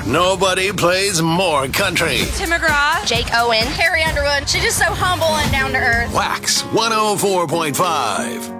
Nobody plays more country. Tim McGraw, Jake Owen, Carrie Underwood. She's just so humble and down to earth. Wax 104.5.